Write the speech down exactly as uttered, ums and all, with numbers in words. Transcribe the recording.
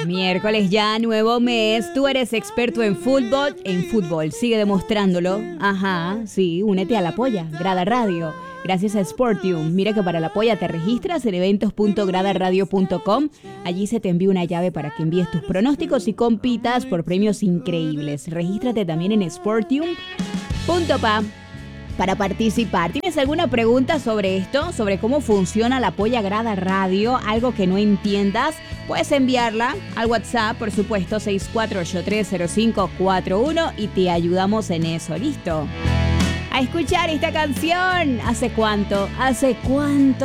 Miércoles ya, nuevo mes. Tú eres experto en fútbol. En fútbol, sigue demostrándolo. Ajá, sí, únete a la polla. Grada Radio. Gracias a Sportium. Mira que para la polla te registras en eventos punto grada radio punto com. Allí se te envía una llave para que envíes tus pronósticos y compitas por premios increíbles. Regístrate también en sportium punto pa para participar. ¿Tienes alguna pregunta sobre esto? ¿Sobre cómo funciona la polla Grada Radio? ¿Algo que no entiendas? Puedes enviarla al WhatsApp, por supuesto, seis cuatro ocho tres cero cinco cuatro uno y te ayudamos en eso. ¿Listo? A escuchar esta canción. ¿Hace cuánto? ¿Hace cuánto?